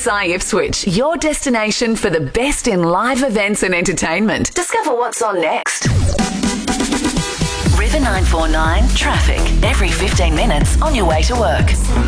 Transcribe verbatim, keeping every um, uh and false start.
S I Ipswich, your destination for the best in live events and entertainment. Discover what's on next. River nine four nine Traffic. Every fifteen minutes on your way to work.